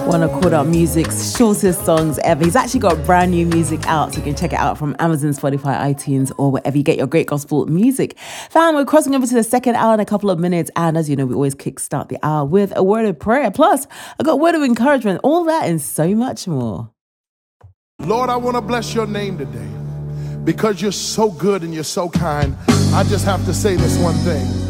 One of Called Out Music's shortest songs ever. He's actually got brand new music out, so you can check it out from Amazon, Spotify, iTunes, or wherever you get your great gospel music. Fam, we're crossing over to the second hour in a couple of minutes, and as you know, we always kickstart the hour with a word of prayer. Plus, I got a word of encouragement, all that and so much more. Lord, I want to bless your name today because you're so good and you're so kind. I just have to say this one thing.